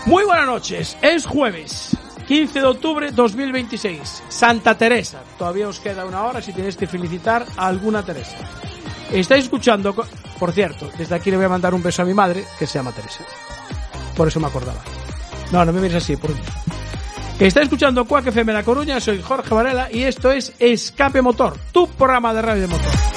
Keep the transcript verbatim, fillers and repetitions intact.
Muy buenas noches, es jueves quince de octubre dos mil veintiséis, Santa Teresa. Todavía os queda una hora si tenéis que felicitar a alguna Teresa. Estáis escuchando, por cierto, desde aquí le voy a mandar un beso a mi madre, que se llama Teresa. Por eso me acordaba. No, no me mires así, por Dios. Está escuchando Quack F M La Coruña, soy Jorge Varela y esto es Escape Motor, tu programa de radio de motor.